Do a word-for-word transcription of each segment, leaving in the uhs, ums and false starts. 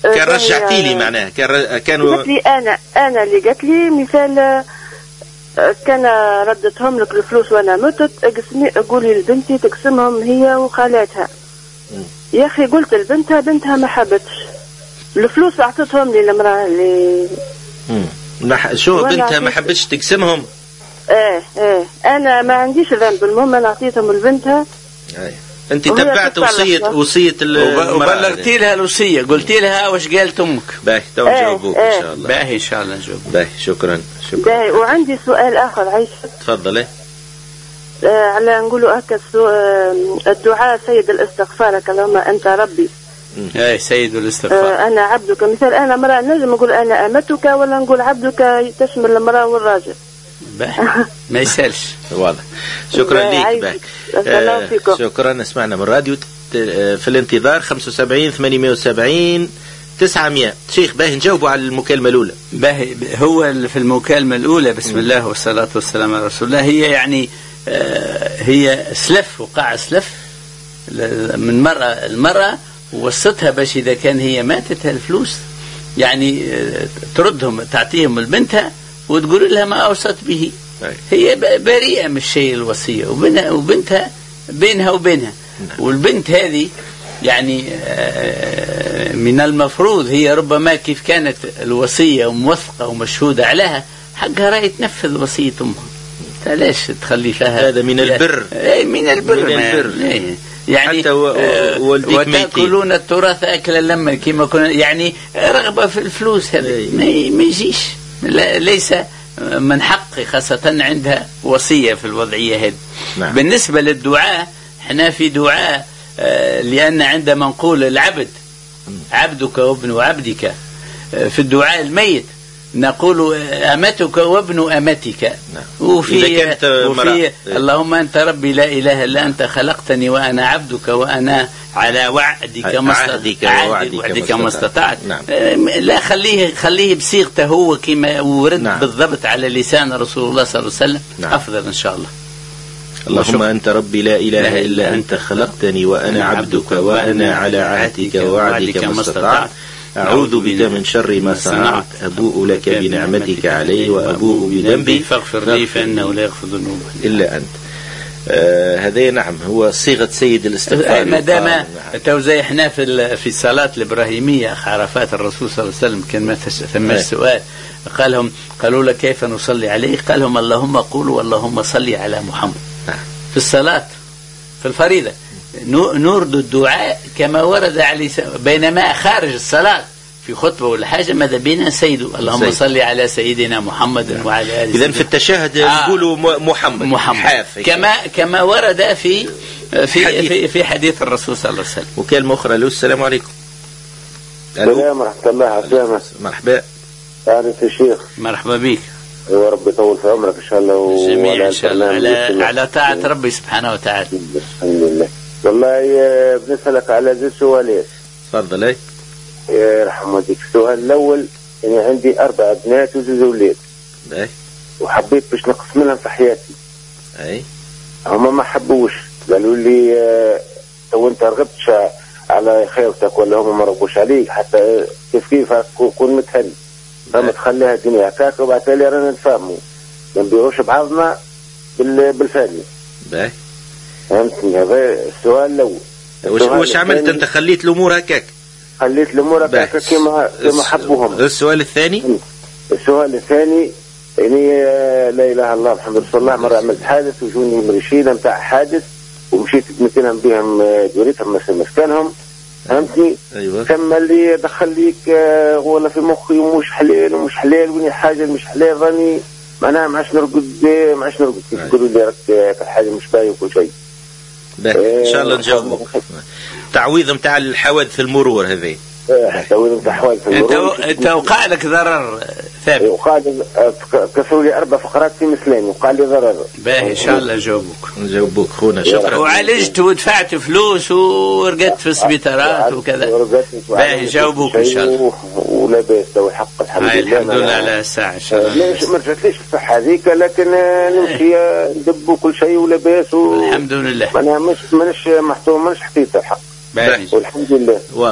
كان رجعتي لي معناها كان كانوا قلت لي انا انا اللي قالت لي مثال كان ردتهم لك الفلوس وانا متت اقسمي قولي لبنتي تقسمهم هي وخالاتها. يا اخي قلت لبنتها بنتها ما حبتش الفلوس اعطتهم لي المراه اللي مح... شو بنتها ما حبتش تقسمهم. ايه ايه انا ما عنديش ذنب المهم انا اعطيتهم لبنتها. ايه انت تبعت وصيه وصيه وبلغتي لها الوصيه قلتي لها واش قالت امك. باهي تو نجاوبوك ايه ان شاء الله. باهي ان شاء الله نجاوب. باهي شكرا شكرا. باهي وعندي سؤال اخر عايشه. تفضلي. آه على نقولوا هكا آه الدعاء سيد الاستغفار اللهم انت ربي. اي سيد الاستغفار. آه انا عبدك مثال انا امراه نجم نقول انا امتك ولا نقول عبدك تشمل المراه والراجل. ما يسالش. واضح. شكرا ليك. باهي آه شكرا. اسمعنا من راديو في الانتظار خمسة وسبعين ثمانمائة وسبعين تسعمائة. شيخ باهي نجاوبوا على المكالمة الأولى. باهي هو في المكالمة الأولى بسم الله والصلاة والسلام على رسول الله هي يعني آه هي سلف وقع سلف من مرة المرة ووصتها باش إذا كان هي ماتت الفلوس يعني آه تردهم تعطيهم لبنتها وتقول لها ما أوصت به. هي بريئة من الشيء الوصية وبنتها بينها وبينها. والبنت هذه يعني من المفروض هي ربما كيف كانت الوصية موثقة ومشهودة عليها حقها رأي تنفذ وصية أمها. ليش تخلي لها هذا من البر. من البر, من البر. يعني حتى وتأكلون التراث أكلا لما كما كنا يعني رغبة في الفلوس هذا ما يجيش ليس من حقي خاصة عندها وصية في الوضعية هذه. نعم. بالنسبة للدعاء احنا في دعاء آه لأن عندما نقول العبد عبدك وابن عبدك آه في الدعاء الميت نقول أمتك وابن أمتك. نعم. وفي, وفي اللهم أنت ربي لا إله إلا أنت خلقتني وأنا عبدك وأنا على وعدك ما استطعت. نعم. لا خليه خليه بصيغته هو كما ورد. نعم. بالضبط على لسان رسول الله صلى الله عليه وسلم. نعم. أفضل إن شاء الله. اللهم أنت ربي لا إله إلا أنت خلقتني وأنا عبدك وأنا على عهدك ووعدك ما استطعت أعوذ بك من شر ما صنعت أبوء لك بنعمتك علي وأبوء بذنبي فاغفر لي فإنه لا يغفر الذنوب إلا أنت. آه هذا نعم هو صيغة سيد الاستغفار. ما دام تو زي احنا في في الصلاة الإبراهيمية عرفات الرسول صلى الله عليه وسلم كان ما ثم سؤال قالهم قالوا له كيف نصلي عليه قال لهم اللهم قولوا اللهم صل على محمد. في الصلاة في الفريضة نورد الدعاء كما ورد عليه بينما خارج الصلاة في خطبة ولا حاجة ماذا بينا سيد اللهم صل على سيدنا محمد وعلى آله. إذن في التشهد يقولوا آه محمد محمد حاف كما كما ورد في في حديث في, في حديث الرسول صلى الله عليه وسلم. وكلمة أخرى له. السلام عليكم. السلام ورحمة الله عسلامة. مرحبا. أهلا يا شيخ. مرحبا بك. يا رب يطول في عمرك إن شاء الله. جميع إن شاء الله على على طاعة ربي سبحانه وتعالى. الحمد لله. والله بنسألك على ذي سؤالين. تفضل. أي يرحم والديك. السؤال الأول أنا يعني عندي أربع بنات وزوج أولاد. أي. وحبيت باش نقسم منهم في حياتي. أي. هما ما حبوش قالوا لي تو أنت رغبتش على خيرتك ولا هم ما رغبوش عليك حتى كيف كيف كون متهني. فما تخليها الدنيا هكاك وبعد تالي رانا نتفاهموا ما نبيعوش بعضنا بالفاني. باهي. فهمتني. هذا السؤال الأول. وش وش عملت أنت خليت الأمور هكاك؟ خليت الأمور هكاك كما كما حبوهم. السؤال الثاني. السؤال الثاني يعني لا إله إلا الله محمد رسول الله. مرة عملت حادث وجوني مرشيدة متاع حادث ومشيت بمكانهم بهم جوريتهم مسكنهم. فهمتني. أيوة. ثم اللي دخل ليك ولا في مخي ومش حلال ومش حلال وني حاجة مش حلال راني معناها ما عادش نرقد ما عادش نرقد كيف تقولوا لي راك الحاجة مش باهية وكل شيء. إن شاء الله نجاوبك. تعويض متاع الحوادث المرور هذه. تعويض متاع حوادث المرور. أنت أنت وقع لك ضرر ثابت. وقع كسروا لي أربع فقرات في مسلاني وقع لي ضرر. باهي إن شاء الله نجاوبك. نجاوبك خونا شكرا. وعالجت ودفعت فلوس ورقدت في السبيطارات وكذا. باهي نجاوبك إن شاء الله. ولا بأس لو الحق الحمد لله. الحمد لله على الساعة إن شاء الله. ليش ما رجعتليش الصحة هذيك لكن نمشي ندب وكل شيء ولا بأس. الحمد لله. أنا مش منش محتوم منش حقيقة الحق. باهي. والحمد لله. واضح.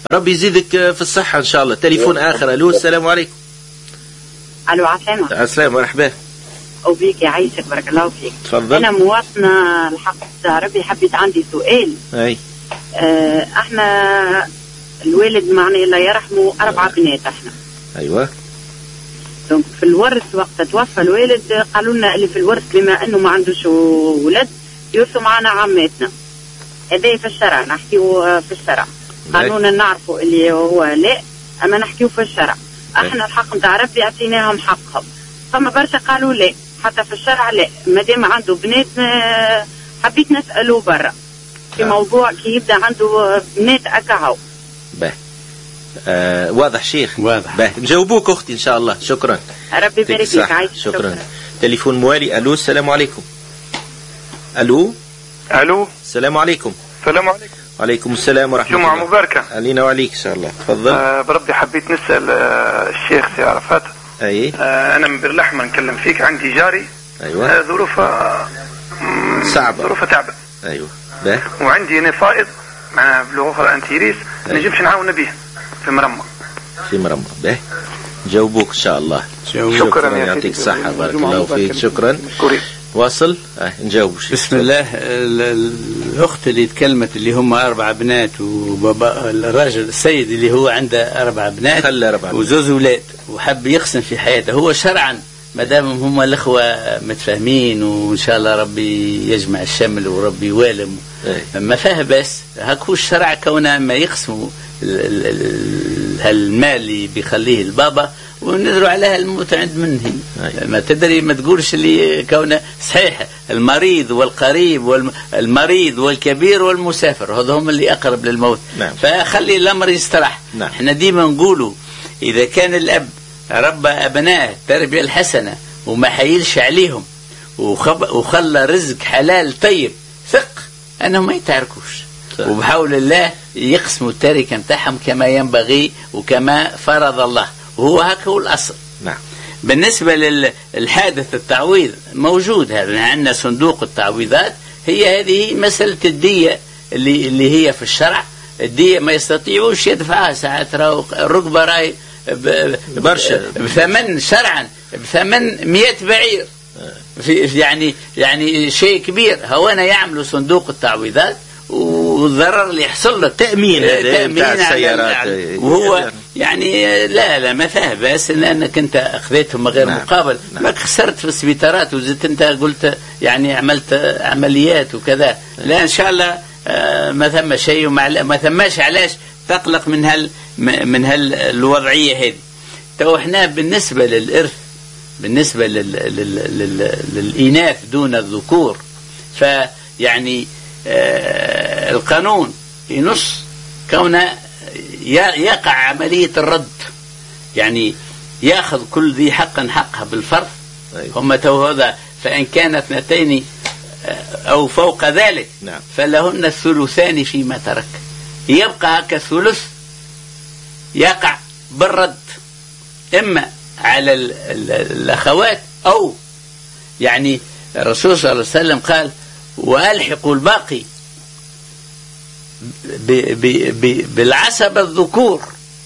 ربي يزيدك في الصحة إن شاء الله. تليفون آخر. ألو السلام عليكم. ألو عسلامة. عسلامة مرحبا. وبيك يعيشك بارك الله فيك. تفضل. أنا مواطنة الحق ربي، حبيت عندي سؤال. أي. آه احنا الوالد معنا الله يرحمه أربعة بنات احنا. أيوة. دونك في الورث وقت توفى الوالد قالوا لنا اللي في الورث بما أنه ما عندوش ولد يورثوا معنا عماتنا. هذا في الشرع، نحكيو في الشرع. قانونا نعرفوا اللي هو لا، أما نحكيو في الشرع. احنا الحق نتاع ربي أعطيناهم حقهم. فما برشا قالوا لا، حتى في الشرع لا، مادام عنده بنات. حبيت نسأله برا في موضوع كي يبدا عنده بنات أكاهو. به آه واضح شيخ. واضح. به نجاوبوك أختي إن شاء الله. شكرا. ربي يبارك فيك. عايش. شكرا. شكرا. تليفون موالي. ألو السلام عليكم. ألو. ألو السلام عليكم. السلام عليكم. وعليكم السلام ورحمة الله. جمعة مباركة علينا وعليك إن شاء الله. تفضل. آه بربي حبيت نسأل آه الشيخ سي عرفات. أي. آه أنا من بير الأحمر نكلم فيك. عندي جاري. أيوة. آه ظروفها صعبة. ظروفها تعبة. أيوة. به. وعندي أنا فائض مع بلغة أخرى أنتيريس. نجمش نعاون به في مرمى. في مرمى. به جاوبوك إن شاء الله. شكرا, شكرا يعطيك الصحة. بارك الله فيك. شكرا. واصل. آه نجاوب. بسم الله. الأخت اللي تكلمت اللي هم أربع بنات، وبابا الراجل السيد اللي هو عنده أربع بنات وزوز أولاد وحب يقسم في حياته، هو شرعا ما دام هم الأخوة متفاهمين وإن شاء الله ربي يجمع الشمل وربي يوالم ما فيها بس. هكو الشرع كونه ما يقسموا هالمال اللي بيخليه البابا ونذروا عليها الموت عند منه. ما تدري ما تقولش اللي كونه صحيح المريض والقريب والمريض والكبير والمسافر هذا هم اللي أقرب للموت. نعم. فخلي الأمر يسترح. نعم. احنا ديما نقولوا إذا كان الأب ربى أبنائه التربية الحسنة وما حيلش عليهم وخلى رزق حلال طيب، ثق أنهم ما يتعركوش وبحول الله يقسموا التركة متاعهم كما ينبغي وكما فرض الله، وهو هكا هو الأصل. نعم. بالنسبة للحادث التعويض موجود، هذا عندنا صندوق التعويضات. هي هذه مسألة الدية اللي اللي هي في الشرع. الدية ما يستطيعوش يدفعها ساعات الركبة راي برشا بثمن شرعا بثمن مئة بعير في يعني يعني شيء كبير. هوانا يعملوا صندوق التعويضات والضرر اللي يحصل له تأمين تأمين السيارات، وهو يعني لا لا ما فيه بس لأنك أنت أخذتهم غير نعم. مقابل. نعم. ما خسرت في السبيطارات وزدت أنت قلت يعني عملت عمليات وكذا. لا إن شاء الله ما ثم شيء وما ثماش علاش تقلق من هال من هالوضعية هذه. تو احنا بالنسبة للإرث بالنسبة لل لل لل للإناث دون الذكور فيعني آه القانون ينص كون يقع عملية الرد، يعني يأخذ كل ذي حق حقها بالفرض. هم تو هذا فإن كانت اثنتين أو فوق ذلك نعم. فلهن الثلثان فيما ترك. يبقى كثلث يقع بالرد إما على الأخوات أو يعني الرسول صلى الله عليه وسلم قال وألحقوا الباقي بالعصبة الذكور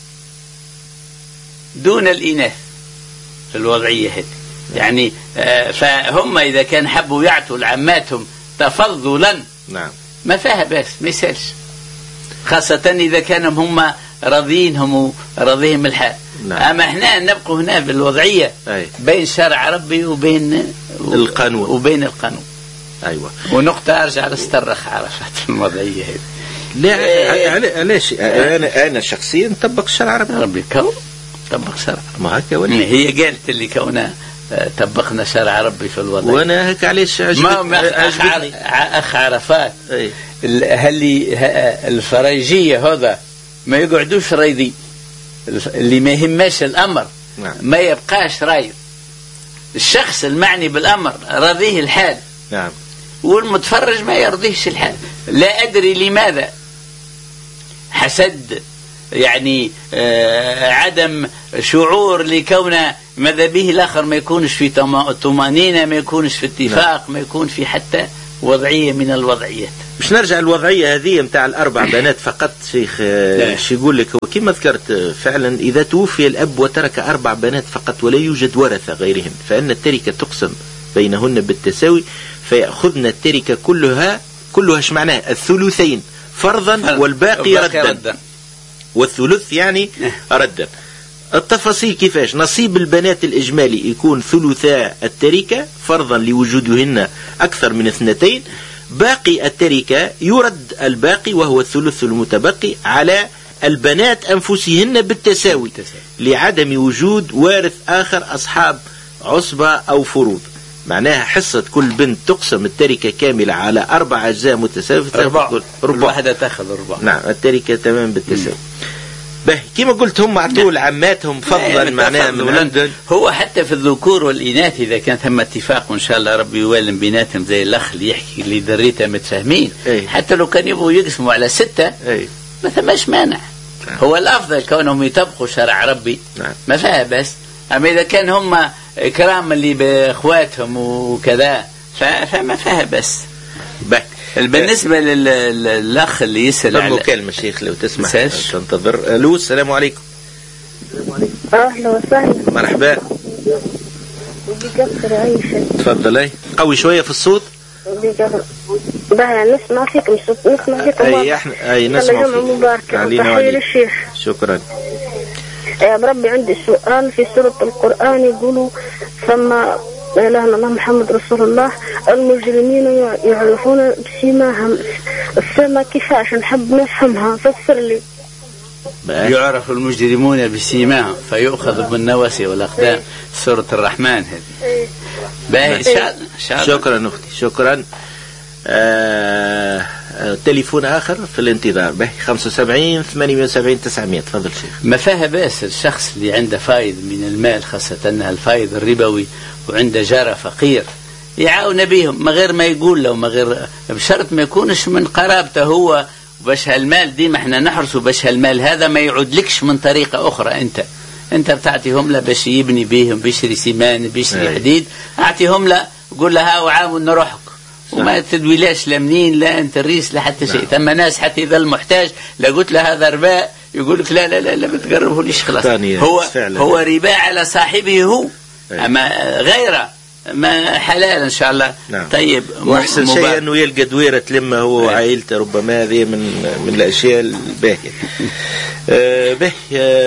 دون الإناث في الوضعية هذه. يعني فهم إذا كان حبوا يعطوا لعماتهم تفضلا نعم ما فيها بس ما يسالش، خاصة إذا كانوا هم راضينهم ورضيهم الحال. نعم. أما احنا نبقى هنا بالوضعية أي. بين شرع ربي وبين القانون وبين القانون. أيوة. ونقطة أرجع لسترخ عرفت الوضعية هذه. لا علاش أنا أنا شخصيا طبق الشرع ربي ربي كون طبق شرع ما هكا ولا هي قالت اللي كونه طبقنا شرع ربي في الوضع. وانا هيك علاش عجبني اخ عرفات هل الفريجيه هذا ما يقعدوش رايدي اللي ما يهمش الامر. نعم. ما يبقاش رايد الشخص المعني بالامر راضيه الحال. نعم. والمتفرج ما يرضيش الحال. لا ادري لماذا حسد يعني آه عدم شعور لكون ماذا به الآخر ما يكونش في طمأنينة ما يكونش في اتفاق. نعم. ما يكون في حتى وضعية من الوضعيات. مش نرجع الوضعية هذه متاع الأربع بنات فقط شيخ ايش يقول لك؟ وكما ذكرت فعلا إذا توفي الأب وترك أربع بنات فقط ولا يوجد ورثة غيرهم فإن التركة تقسم بينهن بالتساوي فيأخذن التركة كلها كلها ايش معناها؟ الثلثين فرضا والباقي ردا, ردا. والثلث يعني ردا. التفاصيل كيفاش؟ نصيب البنات الإجمالي يكون ثلثاء التركة فرضا لوجودهن أكثر من اثنتين. باقي التركة يرد الباقي وهو الثلث المتبقي على البنات أنفسهن بالتساوي لعدم وجود وارث آخر أصحاب عصبة أو فروض. معناها حصة كل بنت تقسم التركة كاملة على أربع أجزاء متساوية ربع ربع واحدة تأخذ ربع. نعم التركة تمام بالتساوي. به كما قلت هم أعطوا لعماتهم فضلا معناها من عندهم. هو حتى في الذكور والإناث إذا كان ثم اتفاق وإن شاء الله ربي يوالم بيناتهم زي الأخ اللي يحكي اللي دريته متفاهمين أي. حتى لو كان يبغوا يقسموا على ستة أي. ما ثماش مانع. نعم. هو الأفضل كونهم يطبقوا شرع ربي. نعم. ما فيها بس. أما إذا كان هم إكرام اللي بإخواتهم وكذا فما فيها بس. به. بالنسبة للأخ اللي يسأل على مكالمة شيخ لو تسمح تنتظر. ألو السلام عليكم. أهلا وسهلا. مرحبا. بقصر عيشة. تفضلي قوي شوية في الصوت. بقى نسمع فيكم نسمع فيكم. أي إحنا أي نسمع فيك. مباركة. تحية للشيخ. شكرا. يا ربي عندي سؤال في سورة القرآن يقولوا ثم إلهنا الله محمد رسول الله المجرمين يعرفون بسيماهم السما كيفاش نحب نفهمها فسر لي. يعرف المجرمون بسيماهم فيؤخذ بالنواسي والأقدام سورة الرحمن هذه. باهي شكرا أختي شكرا. آه تليفون آخر في الانتظار. به خمسة وسبعين ثمانية وسبعين تسعمية. تفضل شيخ. ما فيها بأس الشخص اللي عنده فايد من المال خاصة أنها الفايد الربوي وعنده جارة فقير يعاون بيهم ما غير ما يقول له ما غير بشرط ما يكونش من قرابته هو باش هالمال دي ما احنا نحرسه باش هالمال هذا ما يعود لكش من طريقة أخرى. أنت أنت بتعطيهم له باش يبني بيهم بيشري سيمان بيشري حديد أعطيهم له قول له ها وعاون نروحك وما تدويلاش لا منين لا انت الريس لا حتى شيء. ثم ناس حتى اذا المحتاج لا قلت له هذا رباء يقول لك لا لا لا, لا ما تقربه ليش خلاص هو هو رباء على صاحبه هو. اما غيره ما حلال ان شاء الله. نعم. طيب واحسن شيء انه يلقى دويره تلمه هو وعائلته ربما هذه من من الاشياء الباهيه. آه به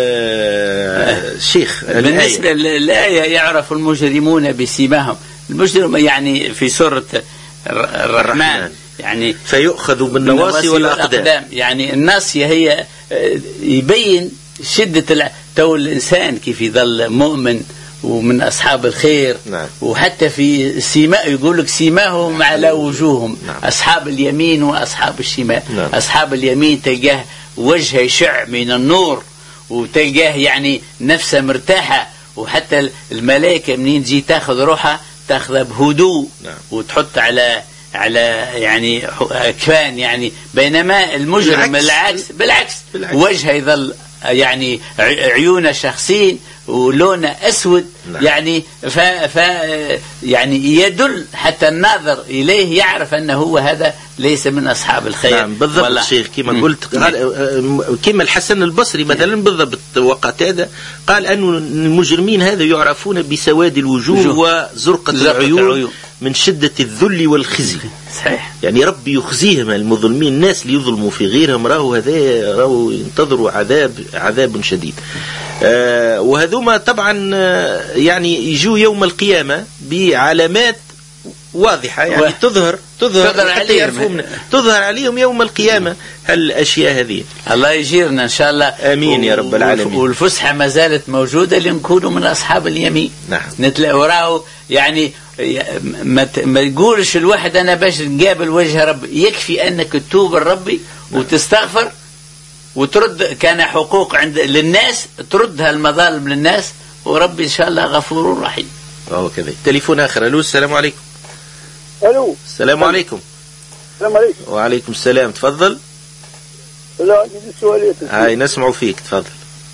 آه شيخ بالنسبه للايه يعرف المجرمون بسيماهم. المجرم يعني في سورة الرحمن يعني فيؤخذ بالنواصي والأقدام. يعني الناصية هي يبين شدة تو الإنسان كيف يظل مؤمن ومن أصحاب الخير. نعم. وحتى في سيماء يقول لك سيماهم على وجوههم. نعم. أصحاب اليمين وأصحاب الشمال. نعم. أصحاب اليمين تلقاه وجهه يشع من النور وتلقاه يعني نفسه مرتاحة وحتى الملائكة منين تجي تاخذ روحها تاخذها بهدوء. نعم. وتحط على على يعني أكفان يعني بينما المجرم بالعكس بالعكس, بالعكس. وجهه يظل يعني عيونه شخصين ولونه أسود. نعم. يعني ف ف يعني يدل حتى الناظر إليه يعرف أنه هو هذا ليس من أصحاب الخير. نعم بالضبط شيخ كما قلت قال كما الحسن البصري مثلا بالضبط وقت هذا قال أن المجرمين هذا يعرفون بسواد الوجوه وزرقة العيون من شدة الذل والخزي. صحيح. يعني ربي يخزيهم المظلمين الناس اللي يظلموا في غيرهم راهو هذا راهو ينتظروا عذاب عذاب شديد. آه وهذوما طبعا آه يعني يجوا يوم القيامة بعلامات واضحة يعني و... تظهر تظهر, تظهر عليهم تظهر عليهم يوم القيامة هالأشياء هذه. الله يجيرنا إن شاء الله. آمين يا رب العالمين. والفسحة ما زالت موجودة لنكونوا من أصحاب اليمين. نعم. نتلاقوا وراه يعني ما, ما يقولش الواحد أنا باش نقابل وجه ربي يكفي أنك تتوب الربي. نعم. وتستغفر وترد كان حقوق عند للناس تردها المظالم للناس وربي إن شاء الله غفور رحيم. أوه كذا. تليفون آخر. ألو السلام عليكم. ألو السلام عليكم. السلام عليكم. وعليكم السلام. تفضل. لا عندي سؤالين. هاي نسمعوا فيك. تفضل.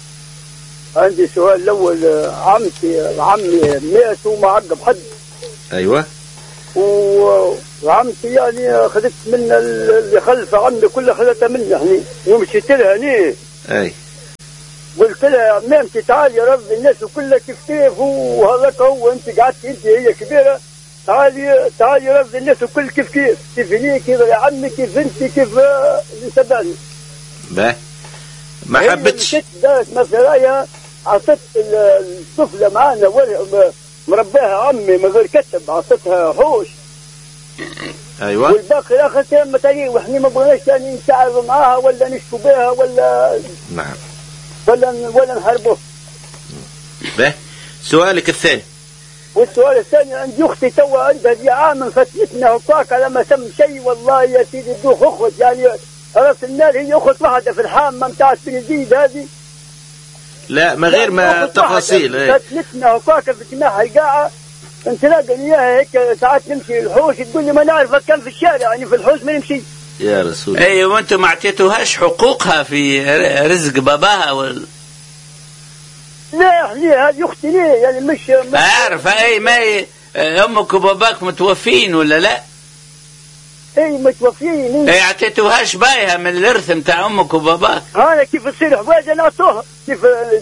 عندي سؤال الأول عمتي عمي مات وما عقب حد. أيوة. و... وعمتي يعني أخذت من اللي خلف عمي كلها خذتها مني يعني ومشيت لها هني. أي. قلت لها يا عمامتي تعالي يا رب الناس كلها كيف كيف وهذاك هو أنت قعدتي أنت هي كبيرة تعالي تعالي يا رب الناس الكل كيف كيف كيف هني كيف يا عمي كيف أنت كيف اللي تبعني. باهي. ما حبتش. دارت مثلا عطت الطفلة معانا مرباها عمي من غير كتب عطتها حوش. ايوه. والباقي اخذتها متاعي واحنا ما بغيناش يعني نتعرض معاها ولا نشكو بها ولا نعم ولا ولا نحاربوه. باهي. سؤالك الثاني. والسؤال الثاني عندي اختي توا عندها دي عام فتنتنا هكاك على ما تم شيء والله يا سيدي دوخ اخوت يعني راس المال هي اخت واحده في الحامه نتاع التنزيد هذه. لا ما غير ما تفاصيل. فتنتنا هكاك في جناح القاعه نتلاقى اياها هيك ساعات نمشي الحوش تقول لي ما نعرفك كان في الشارع يعني في الحوش ما نمشي. يا رسول الله. ايوه وانتم ما اعطيتوهاش حقوقها في رزق باباها وال... لا ليه هذه اختي ليه يعني مش, مش اعرف اي ما ي... امك وباباك متوفين ولا لا؟ اي متوفين. اي اعطيتوهاش بايها من الارث نتاع امك وباباك. انا كيف تصير حوايج نعطوها كيف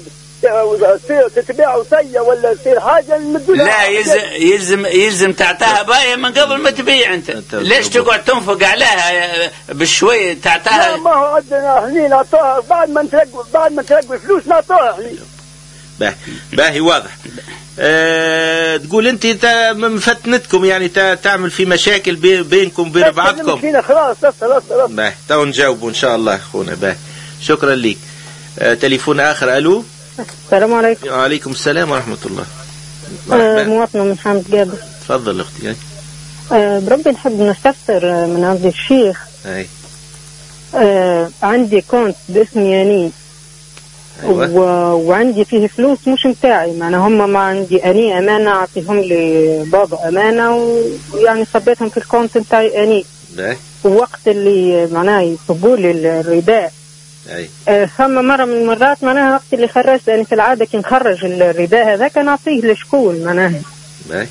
تصير تتباع وصيه ولا تصير حاجه نمدولها. لا يلزم يلزم يلزم تعطاها باية من قبل ما تبيع انت. ليش تقعد تنفق عليها بالشوي تعطاها؟ لا ما هو عندنا هني نعطوها بعد ما نتلقوا بعد ما نتلقوا فلوس نعطوها هني. باهي باهي واضح. أه تقول انت مفتنتكم يعني تعمل في مشاكل بينكم وبين بعضكم. خلاص خلاص خلاص. باهي تو نجاوبوا ان شاء الله اخونا. باهي شكرا لك. أه تليفون اخر. الو. السلام عليكم. وعليكم السلام ورحمة الله. آه مواطنة من حامد جابر. تفضل اختي. آه بربي نحب نستفسر من عند الشيخ. اي. آه عندي كونت باسم يانين. أيوة. و... وعندي فيه فلوس مش متاعي معنى هم ما عندي اني امانة اعطيهم لي بابا امانة ويعني صبيتهم في الكونت متاعي اني. باهي. ووقت اللي معناه يصبوا لي الربا اي آه ثم مره من المرات معناها وقت اللي خرجت يعني في العاده كي نخرج الربا هذاك نعطيه لشكون معناها. باهي.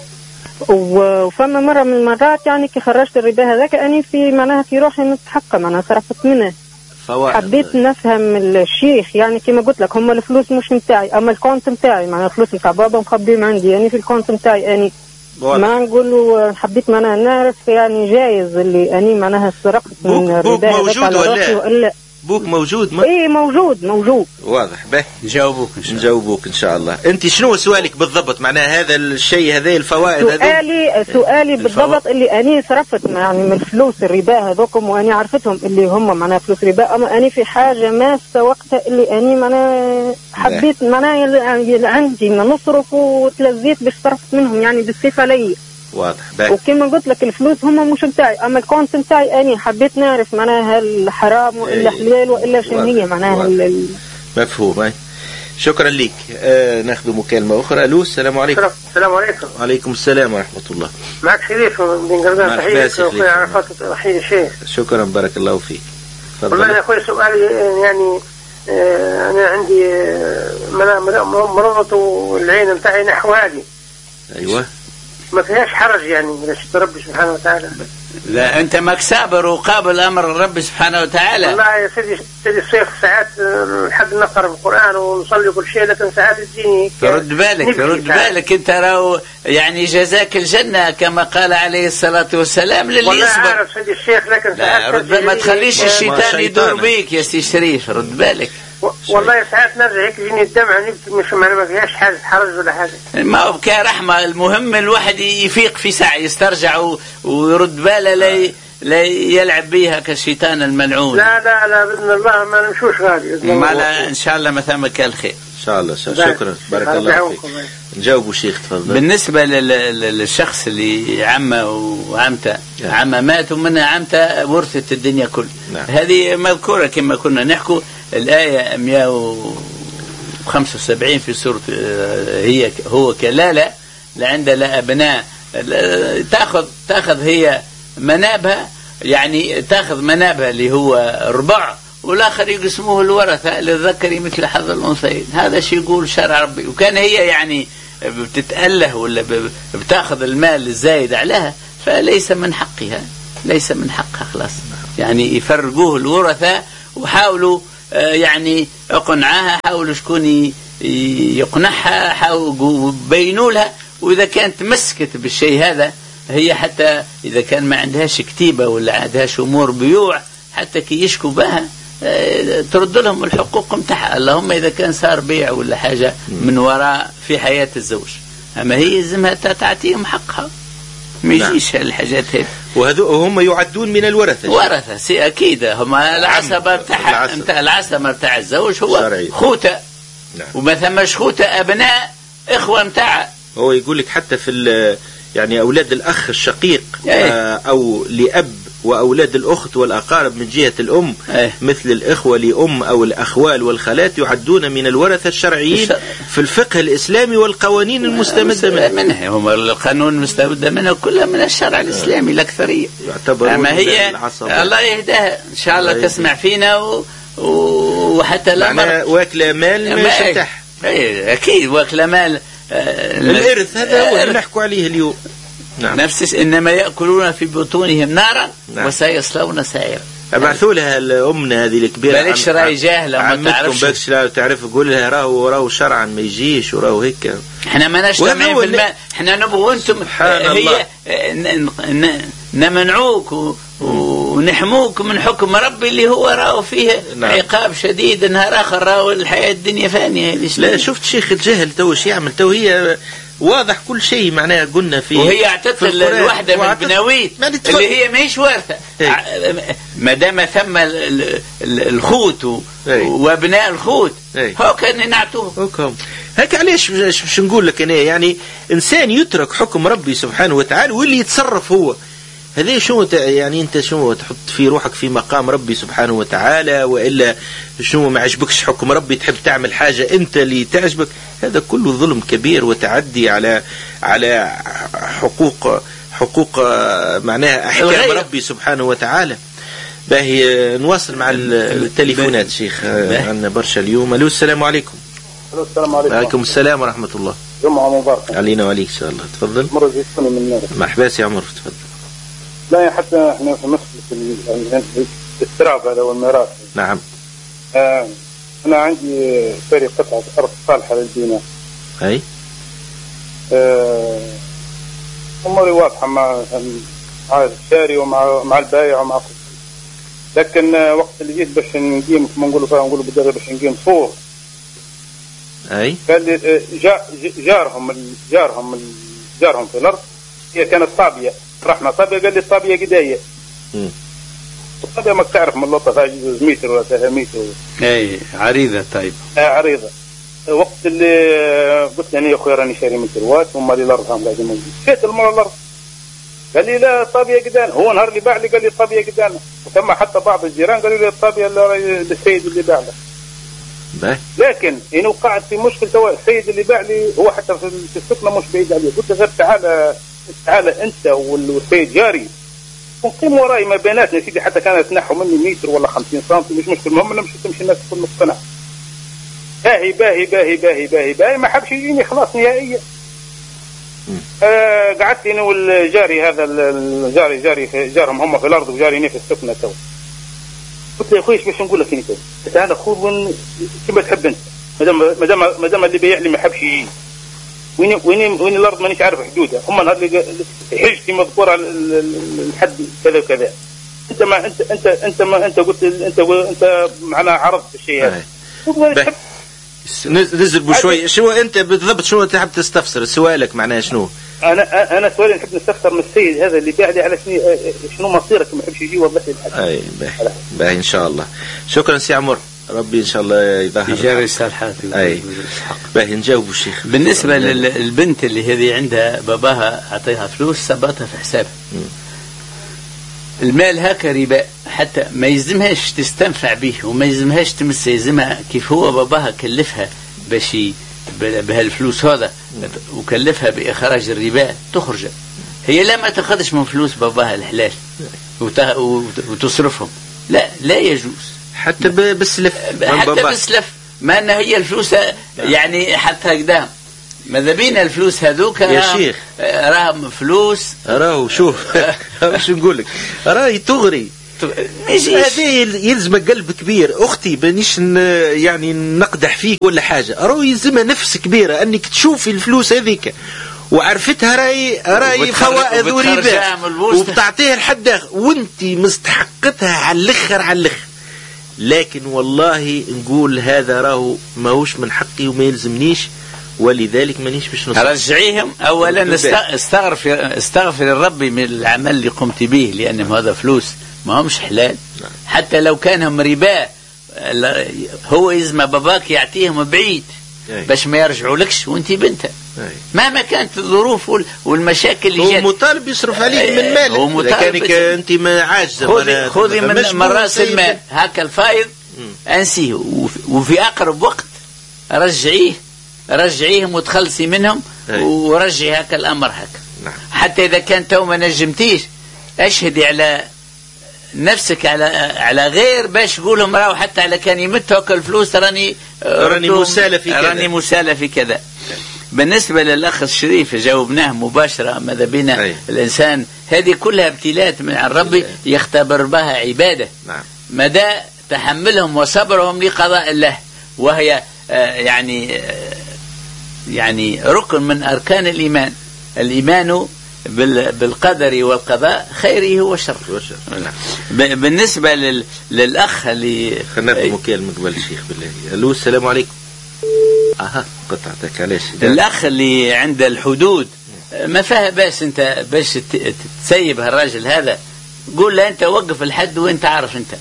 وفما مره من المرات يعني كي خرجت الربا هذاك اني في معناها في روحي متحقه معناها صرفت منه. فوائد. حبيت نفهم الشيخ يعني كما قلت لك هم الفلوس مش متاعي اما الكونت متاعي معناها الفلوس نتاع بابا مخبيهم عندي يعني في الكونت متاعي اني. ما نقول حبيت معناها نعرف يعني جايز اللي اني معناها سرقت من الربا هذاك على روحي ولا بوك موجود. ما ايه موجود موجود. واضح. به نجاوبوك ان شاء الله. نجاوبوك ان شاء الله. انت شنو سؤالك بالضبط معناها هذا الشيء هذه الفوائد هذه؟ سؤالي سؤالي بالضبط اللي اني صرفت يعني من فلوس الربا هذوكم واني عرفتهم اللي هم معناها فلوس ربا اما اني في حاجه ماسه وقتها اللي اني معناها حبيت معناها اللي عندي ما نصرف وتلذيت باش صرفت منهم يعني بالصفه لي. واضح. باهي. وكما قلت لك الفلوس هم مش متاعي اما الكونت متاعي اني حبيت نعرف معناها هل حرام والا حلال والا شنو هي معناها ال... مفهوم. هاي شكرا لك. آه ناخذ مكالمه اخرى. الو السلام عليكم. السلام عليكم. وعليكم السلام ورحمه الله. معك شريف بن قردان. تحياتي اخوي عرفات تحيه الشيخ. شكرا بارك الله فيك. والله يا اخوي سؤالي يعني آه انا عندي مرض والعين بتاعي نحو هذه. ايوه. ما فيهاش حرج يعني ليش رب سبحانه وتعالى. لا انت ماك صابر وقابل امر الرب سبحانه وتعالى. والله يا سيدي سيدي الشيخ ساعات الحد نقرا القران ونصلي كل شيء لكن ساعات تجيني رد بالك رد بالك انت راهو يعني جزاك الجنه كما قال عليه الصلاه والسلام للي والله يصبر. عارف سيدي الشيخ لكن ساعات رد ما تخليش الشيطان يدور بيك يا سي شريف. رد بالك. والله ساعات نرجع هيك يجيني الدمع نبكي مش ما فيهاش حاجه حرج ولا حاجه. ما هو كرحمه المهم الواحد يفيق في ساعه يسترجع ويرد باله لا لا يلعب بيها كالشيطان الملعون. لا لا لا باذن الله ما نمشوش غادي. ما لا ان شاء الله ما ثمك الخير. ان شاء الله. شكرا بارك الله فيك. نجاوبوا شيخ تفضل. بالنسبه للشخص اللي عمه وعمته عمه مات ومنها عمته ورثت الدنيا كل. نعم. هذه مذكوره كما كنا نحكوا الآية مئة وخمسة وسبعين في سورة هي هو كلالة لعند لا أبناء تأخذ تأخذ هي منابها يعني تأخذ منابها اللي هو ربع والآخر يقسموه الورثة للذكر مثل حظ الأنثيين. هذا شيء يقول شرع ربي. وكان هي يعني بتتأله ولا بتأخذ المال الزايد عليها فليس من حقها، ليس من حقها خلاص. يعني يفرقوه الورثة وحاولوا يعني اقنعها، حاولوا شكون يقنعها، حاولوا بينوا لها. وإذا كانت مسكت بالشيء هذا هي، حتى إذا كان ما عندهاش كتيبة ولا عندهاش أمور بيوع، حتى كي يشكوا بها ترد لهم الحقوق متاعها. اللهم إذا كان صار بيع ولا حاجة من وراء في حياة الزوج، أما هي يلزمها تعطيهم حقها، ما يجيش الحاجات هذه. وهذو هم يعدون من الورثة، ورثة سي أكيد، هم العصبة بتاع العصبة بتاع الزوج هو شرعي. خوته. نعم. وما ثمش خوته أبناء إخوة متاعه. هو يقول لك حتى في يعني أولاد الأخ الشقيق أيه. أو لأب وأولاد الأخت والأقارب من جهة الأم أيه. مثل الإخوة لأم أو الأخوال والخالات يعدون من الورثة الشرعيين في الفقه الإسلامي والقوانين المستمدة منها. هم القانون المستمدة منها كلها من الشرع الإسلامي الأكثرية. أما هي الله يهداها إن شاء الله تسمع فينا و... وحتى لا واكل مال مش تح. أيه أكيد واكل مال. الإرث هذا هو اللي نحكوا عليه اليوم. نعم. نفس إنما يأكلون في بطونهم نارا. نعم. وسيصلون سعيرا. ابعثوا لها الأمنا هذه الكبيرة، بلاش راي جاهلة ما تعرفش، بلاش لا تعرف، قول لها راهو راهو شرعا ما يجيش وراهو هيك. احنا ما نجتمعين في الماء، احنا نبغوا انتم هي نمنعوك و... ونحموك من حكم ربي اللي هو راهو فيه. نعم. عقاب شديد نهار اخر، راهو الحياة الدنيا فانية. لا شفت شيخ الجهل تو ايش يعمل تو، هي واضح كل شيء معناها قلنا فيه. وهي اعتقد الوحدة من البناويت اللي هي ماهيش وارثة، ما دام ثم الخوت وابناء الخوت هو كان نعطوه هيك. علاش باش نقول لك انا يعني انسان يترك حكم ربي سبحانه وتعالى واللي يتصرف هو هذا شو يعني؟ انت شو تحط في روحك في مقام ربي سبحانه وتعالى، والا شو ما عجبكش حكم ربي تحب تعمل حاجة انت اللي تعجبك؟ هذا كله ظلم كبير وتعدي على على حقوق حقوق معناها احكام ربي سبحانه وتعالى. باهي نواصل مع التليفونات شيخ، عندنا برشا اليوم. الو السلام عليكم. السلام عليكم. وعليكم السلام ورحمة الله. جمعة مباركة علينا وعليك إن شاء الله. تفضل. مرة جيتوني من نار. مرحبا يا عمر تفضل. لا حتى احنا في مسألة الاستراب هذا والميراث. نعم. آه أنا عندي فري قطعة أرض صالحة للبناء. أي. آه أموري واضحة مع مع الشاري ومع مع البايع ومع كل. لكن آه وقت اللي جيت باش نقيم كما نقولوا فيها نقولوا بالدغري باش نقيم فور. أي. قال لي جارهم جارهم جارهم في الأرض هي كانت طابية، رحنا طابية، قال لي الطابية قداية. الطابية ما تعرف من اللطة فيها جزء متر ولا ثلاثة متر. أي عريضة. طيب. آه عريضة. وقت اللي قلت له يا أخوي راني شاري متروات وما لي الأرض هم قاعدين موجودين. شفت المرة الأرض. قال لي لا الطابية قدانا. هو نهار اللي باع لي قال لي الطابية قدانا. وثم حتى بعض الجيران قالوا لي الطابية للسيد اللي باع له. لكن إنه وقعت في مشكلة. سواء السيد اللي باع لي هو حتى في السكنة مش بعيد عليه. قلت له غير تعال تعال أنت والسيد جاري ونقيم وراي ما بيناتنا سيدي، حتى كانت تنحوا مني متر ولا خمسين سنتي مش مشكلة، المهم نمشي تمشي الناس تكون مقتنعة. باهي باهي باهي باهي باهي باهي ما حبش يجيني خلاص نهائيا. آه قعدت أنا والجاري هذا الجاري جاري في جارهم هم في الأرض وجاري في السكنة تو. قلت له يا أخوي إيش باش نقول لك أنت؟ تعال خذ وين كيف تحب أنت، ما دام ما دام ما دام اللي بيع لي ما حبش يجي. وين وين وين الأرض مانيش عارف حدودها. هم نهار اللي حجتي مذكورة الحد كذا وكذا. أنت ما أنت أنت أنت ما أنت قلت أنت أنت معنا عرضت الشيء هذا. نزل بشوي. شو أنت بالضبط شو تحب تستفسر؟ سؤالك معناه شنو؟ أنا أنا سؤالي نحب نستفسر من السيد هذا اللي باع لي على شنو شنو مصيرك ما يحبش يجي يوضح لي الحد. أي باهي باهي إن شاء الله. شكرا سي عمر، ربي إن شاء الله يظهر يجاري الصالحات. أي باهي نجاوب الشيخ. بالنسبة للبنت اللي هذه عندها باباها أعطيها فلوس صبتها في حسابها، المال هكا ربا، حتى ما يلزمهاش تستنفع به وما يلزمهاش تمس، يلزمها كيف هو باباها كلفها باش بهالفلوس هذا وكلفها بإخراج الربا تخرج. هي لا ما تاخذش من فلوس باباها الحلال وتصرفهم، لا لا يجوز. حتى بسلف حتى بسلف ما أن هي الفلوس يعني حتى قدام ماذا بينا الفلوس هذوك يا شيخ، راهم فلوس راهو شوف شو نقول لك، راهي تغري هذا يلزمك قلب كبير. اختي بنيش يعني نقدح فيك ولا حاجه، راهو يلزمها نفس كبيره انك تشوفي الفلوس هذيك وعرفتها راي راي فوائد وربا وبتعطيها لحد اخر وانت مستحقتها على الاخر على الاخر. لكن والله نقول هذا راهو ماهوش من حقي وما يلزمنيش، ولذلك مانيش باش نصح. رجعيهم اولا، استغفر استغفر ربي من العمل اللي قمت به، لان هذا فلوس ما همش حلال. حتى لو كانهم ربا هو يزم باباك يعطيهم بعيد باش ما يرجعوا لكش وانت بنته، مهما كانت الظروف والمشاكل اللي جات. هو مطالب يصرف عليك من مالك، اذا كانك انت ما عاجزه خذي من, من راس المال هكا الفايض انسيه، وفي اقرب وقت رجعيه رجعيهم وتخلصي منهم ورجعي هكا الامر هكا. حتى اذا كان تو ما نجمتيش اشهدي على نفسك على على غير باش تقولهم راهو حتى على كان يمت هكا الفلوس راني راني مسالة في كذا راني مسالة في كذا. بالنسبة للأخ الشريف جاوبناه مباشرة، ماذا بينا أي. الإنسان هذه كلها ابتلاءات من عند ربي يختبر بها عبادة. نعم. مدى تحملهم وصبرهم لقضاء الله، وهي آه يعني آه يعني ركن من أركان الإيمان. الإيمان بالقدر والقضاء خيره وشره. بالنسبة لل... للأخ اللي خلنا ناخذ مكالمة قبل الشيخ بالله. الو السلام عليكم. اها قطعتك علاش؟ الأخ اللي عند الحدود ما فيها باس انت باش تسيب هالراجل هذا، قول له انت وقف الحد وانت عارف انت،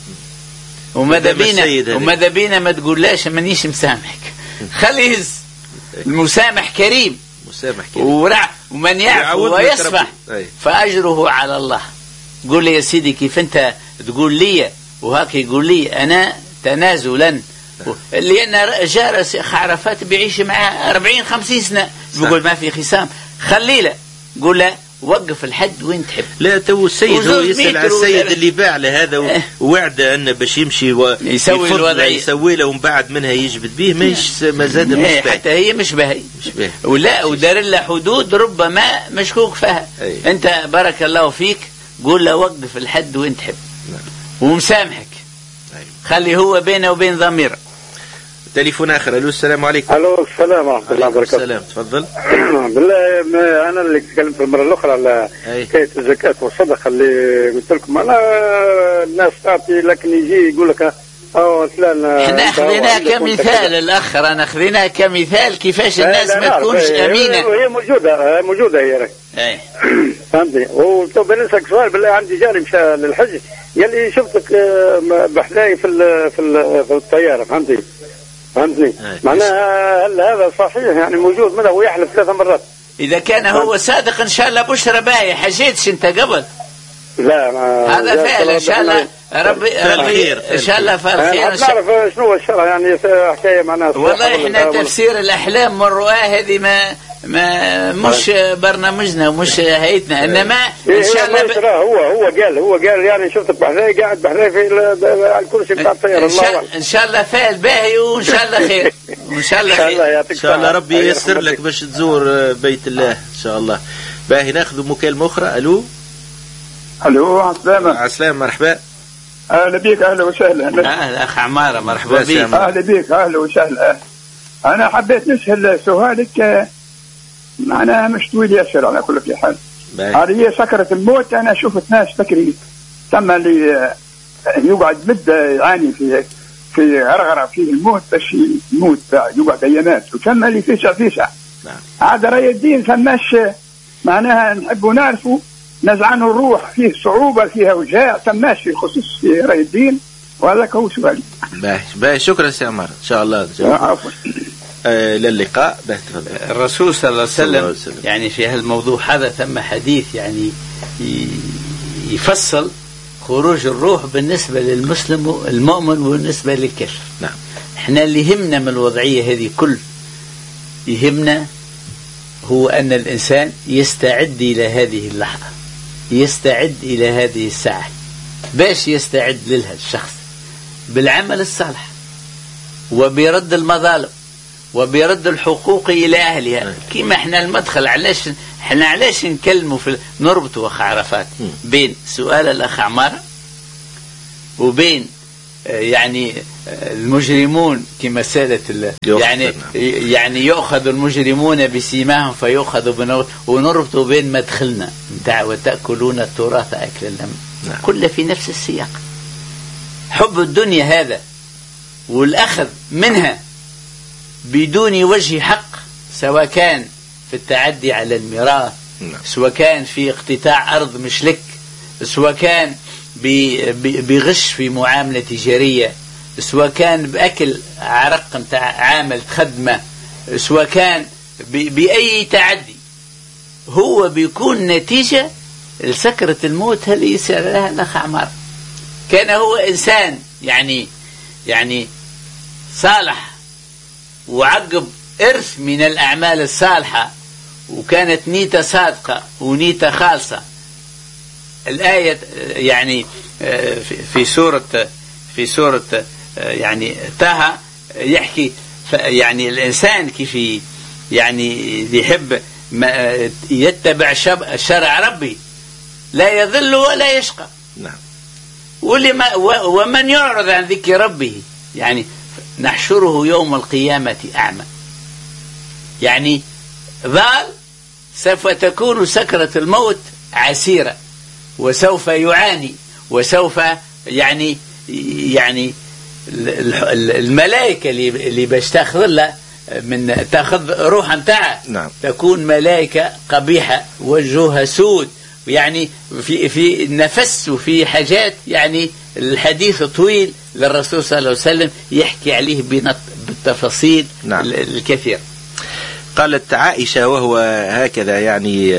وماذا بينا وماذا بينا ما تقوللاش مانيش مسامحك، خلي يهز. المسامح كريم مسامح كريم ورع ومن يعفو ويصفح فأجره على الله. قول لي يا سيدي كيف انت تقول لي وهاك يقول لي انا تنازلا، لان جار عرفات بيعيش معاه أربعين خمسين سنة بيقول ما في خصام، خلي له قول له وقف الحد وين تحب. لا تو السيد هو يسأل على السيد اللي باع له هذا ووعده انه باش يمشي ويسوي الوضعية يسوي له ومن بعد منها يجبد به مش ما زاد مش باهي، حتى هي مش باهي مش باهي ولا ودار له حدود ربما مشكوك فيها. أي. انت بارك الله فيك قول له وقف الحد وين تحب. نعم. ومسامحك. أي. خلي هو بينه وبين ضميره. تليفون اخر. الو السلام عليكم. الو السلام ورحمه الله وبركاته. السلام تفضل. بالله انا اللي تكلمت المره الاخرى على حكايه الزكاه والصدقه اللي قلت لكم، انا الناس تعطي لكن يجي يقول لك اه فلان. احنا اخذناه كمثال الاخ، انا اخذناه كمثال كيفاش الناس ما تكونش امينه. هي موجوده موجوده هي راك. اي فهمتني. وتو بنسالك سؤال بالله، عندي جاري مشى للحج يلي شفتك بحذاي في في في الطياره، فهمتني فهمتني معناها هل هذا صحيح يعني موجود منه ويحلف ثلاث مرات؟ اذا كان هو صادق ان شاء الله بشرى باهي. حجيتش انت قبل؟ لا ما هذا فعلا ان شاء الله ربي ربي ان شاء الله فالخير. نعرف شنو الشرع يعني حكايه معناها. والله احنا تفسير الاحلام والرؤى هذه ما ما مش برنامجنا ومش هيئتنا، انما ان شاء الله ب... هو هو قال هو قال يعني شفتك بحذاي قاعد بحذاي في الكرسي بتاع الطياره. الله ان شاء الله فعل باهي وان شاء الله خير وان شاء الله خير ان شاء الله ربي ييسر لك باش تزور بيت الله ان شاء الله. باهي ناخذ مكالمه اخرى. الو الو عسلامة. عسلامة مرحبا. اهلا بك اهلا وسهلا. اهلا اخ عماره مرحبا بك. اهلا بك اهلا وسهلا. انا حبيت نسال سؤالك معناها مش طويل ياسر على كل حال. هذه هي سكرة الموت. انا شفت ناس تكري تم اللي يقعد مدة يعاني في في غرغرة في الموت باش يموت يقعد ايامات، وتم اللي فيسع فيسع. هذا راي الدين فماش معناها نحبوا نعرفوا نزعان الروح فيه صعوبة فيها وجاع تماش في خصوص في رأي الدين. وهذا هو سؤالي. باهي باهي شكرا سي عمار ان شاء الله. عفوا. آه للقاء. الرسول صلى الله عليه وسلم, وسلم يعني في هالموضوع هذا ثم حديث يعني يفصل خروج الروح بالنسبة للمسلم المؤمن وبالنسبة للكافر. نعم. احنا اللي يهمنا من الوضعية هذه كل يهمنا هو أن الإنسان يستعد إلى هذه اللحظة، يستعد إلى هذه الساعة. باش يستعد لها الشخص بالعمل الصالح وبرد المظالم وبرد الحقوق إلى أهلها. كما احنا المدخل علاش احنا علاش نكلموا في نربطوا أخ عرفات بين سؤال الأخ عمار وبين يعني المجرمون كمسألة يعني يعني يؤخذ المجرمون بسيماهم فيؤخذ بنور، ونربط بين مدخلنا نتاع وتأكلون التراث أكلا لما كله في نفس السياق. حب الدنيا هذا والأخذ منها بدون وجه حق، سواء كان في التعدي على الميراث، سواء كان في اقتطاع أرض مش لك، سواء كان بغش في معاملة تجارية، سواء كان بأكل عرق متاع عامل خدمة، سواء كان بأي تعدي، هو بيكون نتيجة لسكرة الموت اللي يسأل لها الأخ عمار. كان هو إنسان يعني يعني صالح وعقب إرث من الأعمال الصالحة، وكانت نيته صادقة ونيته خالصة. الآية يعني في سورة في سورة يعني طه يحكي يعني الإنسان كيف يعني يحب يتبع شرع ربي لا يضل ولا يشقى. نعم. ومن يعرض عن ذكر ربه يعني نحشره يوم القيامة أعمى، يعني ضال سوف تكون سكرة الموت عسيرة، وسوف يعاني، وسوف يعني يعني الملائكة اللي باش تاخذ له من تاخذ روحا نتاعها نعم. تكون ملائكة قبيحة وجهها سود، يعني في في نفس وفي حاجات، يعني الحديث طويل للرسول صلى الله عليه وسلم يحكي عليه بالتفاصيل نعم. الكثير. قالت عائشة وهو هكذا يعني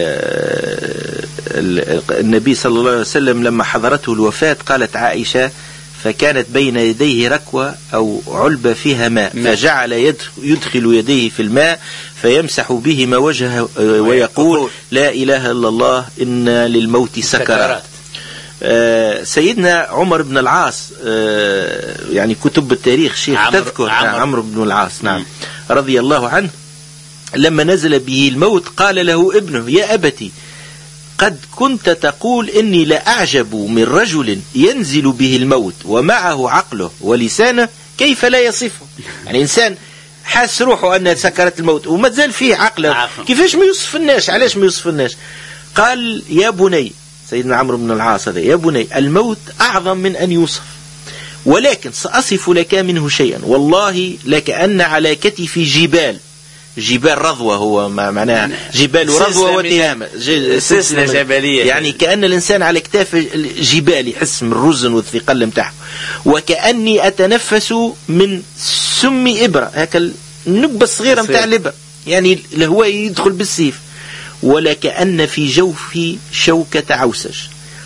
النبي صلى الله عليه وسلم لما حضرته الوفاة، قالت عائشة فكانت بين يديه ركوة أو علبة فيها ماء، فجعل يدخل يديه في الماء فيمسح بهما وجهه ويقول لا إله إلا الله إن للموت سكرات. آه سيدنا عمر بن العاص آه يعني كتب التاريخ شيخ تذكر عمرو بن العاص نعم رضي الله عنه، لما نزل به الموت قال له ابنه يا أبتي قد كنت تقول إني لأعجب من رجل ينزل به الموت ومعه عقله ولسانه كيف لا يصفه. يعني إنسان حاس روحه أن سكرت الموت وما زال فيه عقله، كيفاش ما يوصفناش؟ علاش ما يوصفناش؟ قال يا بني، سيدنا عمرو بن العاص هذا، يا بني الموت أعظم من أن يوصف، ولكن سأصف لك منه شيئا والله لكأن على كتفي جبال، جبال رضوة هو معناها جبال رضوة وتهامة، سلسلة جبلية، يعني كأن الإنسان على كتاف جبال يحس من الرزن والثقل متاعه، وكأني أتنفس من سم إبرة، هكا النبة الصغيرة متاع الإبرة، يعني الهواء يدخل بالسيف، ولكأن في جوفي شوكة عوسج،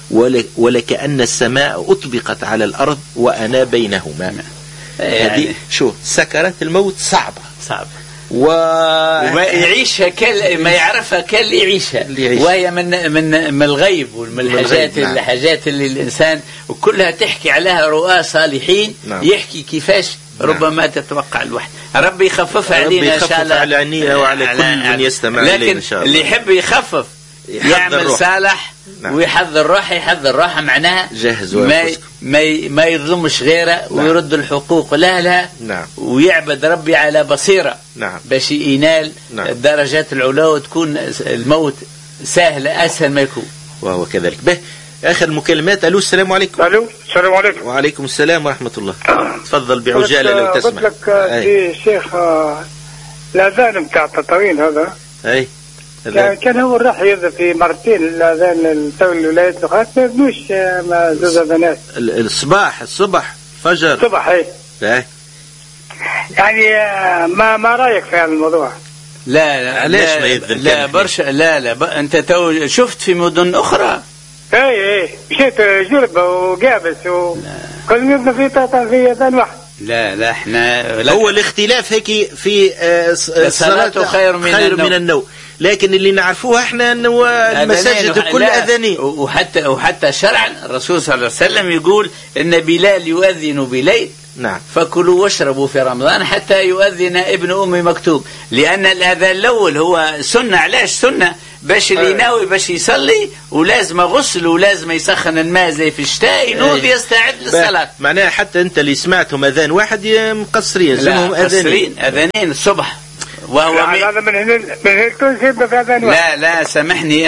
ولكأن السماء أطبقت على الأرض وأنا بينهما. هذه شو سكرات الموت صعبة صعبة و... وما يعيشها كل ما يعرفها كل يعيشها، وهي من من من الغيب ومن الحاجات نعم. الحاجات اللي الإنسان وكلها تحكي عليها رؤى صالحين نعم. يحكي كيفاش نعم. ربما تتوقع الواحد. ربي يخففها علينا إن شاء الله، على عينينا وعلى كل من يستمع إلينا إن شاء الله. اللي يحب يخفف يعمل صالح نعم. ويحضر روحه، يحضر روحه معناها جهز ما ما ما يظلمش غيره نعم. ويرد الحقوق لا لا نعم. ويعبد ربي على بصيرة نعم. باش ينال نعم. الدرجات العلى وتكون الموت سهل أسهل ما يكون. وهو كذلك. به آخر المكالمات. ألو السلام عليكم. ألو السلام عليكم. وعليكم السلام ورحمة الله. تفضل بعجالة لو تسمح. قلت لك في شيخ الأذان بتاع التطاوين هذا أي كان, كان هو راح يذهب في مرتين الأذان تولي الولايات الأخرى ما يبنوش ما زوز أذانات الصباح الصبح فجر الصبح اي يعني ما ما رايك في هذا الموضوع؟ لا لا علاش ما يذن لا برشا لا لا ب... انت تو شفت في مدن اخرى اي اي مشيت جربه وقابس وكل يبنى في في اذان واحد لا لا احنا لا هو الاختلاف هيك في الصلاة خير من, خير من النوم، لكن اللي نعرفوها احنا انه المساجد كل اذانين. وحتى وحتى شرعا الرسول صلى الله عليه وسلم يقول ان بلال يؤذن بليل، نعم، فكلوا واشربوا في رمضان حتى يؤذن ابن ام مكتوم، لان الاذان الاول هو سنه. علاش سنه؟ باش اللي ناوي باش يصلي ولازم غسل ولازم يسخن الماء زي في الشتاء ينوض يستعد للصلاه. معناها حتى انت اللي سمعتهم اذان واحد مقصرين، لا مقصرين اذانين الصبح. وهو هذا من هنا من هنا لا لا سامحني،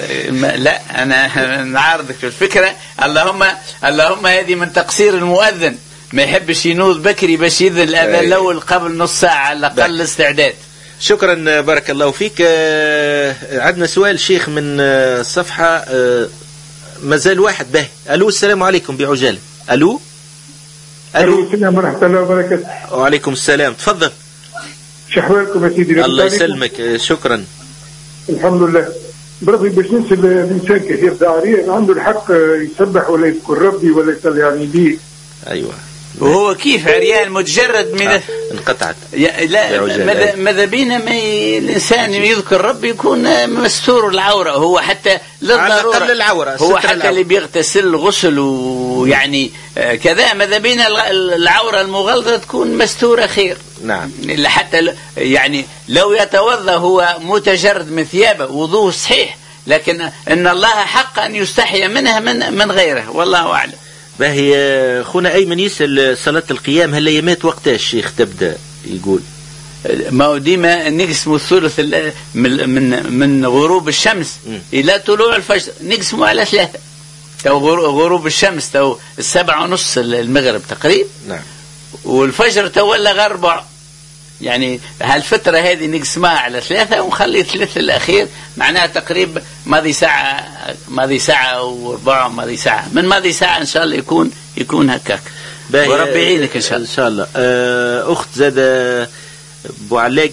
لا انا نعارضك في الفكره. اللهم اللهم هذه من تقصير المؤذن، ما يحبش ينوض بكري باش يذن الاذان الاول قبل نص ساعه على الاقل استعداد. شكرا بارك الله فيك. عندنا سؤال شيخ من الصفحه، مازال واحد به. الو السلام عليكم بعجاله. الو الو السلام ورحمه الله وبركاته. وعليكم السلام، تفضل. شو احوالكم يا سيدي؟ الله يسلمك. شكرا. الحمد لله. برضي باش ننسى الانسان كثير داعية عنده الحق يسبح ولا يذكر ربي ولا يصلي يعني بيه. ايوه. وهو كيف عريان متجرد من آه. انقطعت. لا ماذا بينا ما الانسان يذكر ربي يكون مستور العوره، هو حتى للضروره العورة. هو حتى العورة. اللي بيغتسل غسل ويعني كذا ماذا بينا العوره المغلظه تكون مستوره خير. نعم. حتى يعني لو يتوضا هو متجرد من ثيابه وضوء صحيح، لكن ان الله حق ان يستحي منها من من غيره، والله اعلم. باهي خونا أيمن يسأل صلاة القيام هل يمات وقتها الشيخ تبدأ؟ يقول ما هو ديما نقسموا الثلث من من من غروب الشمس م. إلى طلوع الفجر، نقسموا على ثلاثة. تو غروب الشمس تو السبعة ونص المغرب تقريبا، نعم، والفجر تولى غربع، يعني هالفترة هذه نقسمها على ثلاثة ونخلي الثلث الأخير معناها تقريبا ماضي ساعة ماضي ساعة وربع ماضي ساعة من ماضي ساعة إن شاء الله يكون يكون هكاك. وربي يعينك إن شاء الله. إن شاء الله. أخت زادة أبو علاق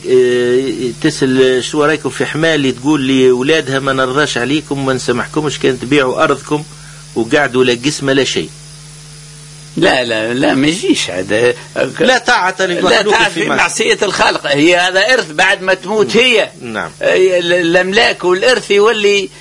تسأل شو رأيكم في حمال اللي تقول لي أولادها ما نرضاش عليكم ما نسمحكمش كان تبيعوا أرضكم وقعدوا لا قسمة لا شيء. لا لا لا ما يجيش هذا. لا طاعة لا طاعة في معصية الخالق، هي هذا إرث بعد ما تموت هي. نعم. الأملاك والإرث يولي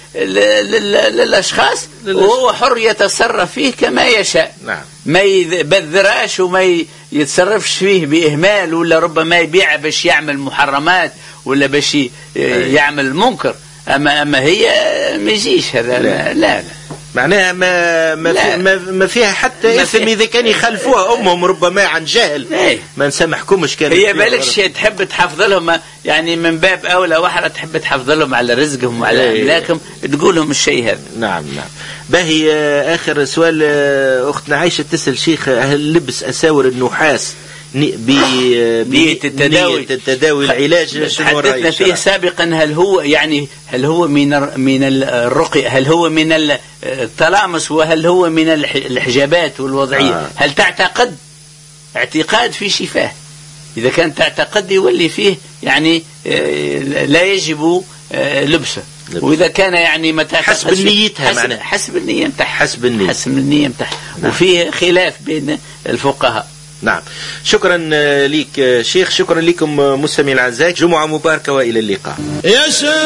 للأشخاص وهو حر يتصرف فيه كما يشاء. نعم. ما يبذراش وما يتصرفش فيه بإهمال، ولا ربما يبيع باش يعمل محرمات ولا باش يعمل منكر. أما أما هي ما يجيش هذا. لا لا, لا. معناها ما ما, في ما, ما فيها حتى اسم إذا كان يخلفوها أمهم ربما عن جهل. ايه. ما نسامحكمش كان هي بالكش تحب تحفظ لهم، يعني من باب أولى واحدة تحب تحفظ لهم على رزقهم وعلى ايه. أملاكهم تقول لهم الشيء هذا. نعم نعم. باهي آخر سؤال أختنا عايشة تسأل شيخ هل لبس أساور النحاس بنية التداوي التداوي العلاج حدثنا فيه سابقا هل هو يعني هل هو من من الرقية، هل هو من التلامس، وهل هو من الحجابات والوضعية. آه. هل تعتقد اعتقاد في شفاه؟ إذا كان تعتقد يولي فيه يعني لا يجب لبسه، وإذا كان يعني متى حسب النيتها حسب, حسب النية متاعها حسب النية حسب النية متاعها. نعم. وفيه خلاف بين الفقهاء. نعم. شكرا لك شيخ، شكرا لكم مستمعين الأعزاء، جمعة مباركة وإلى اللقاء.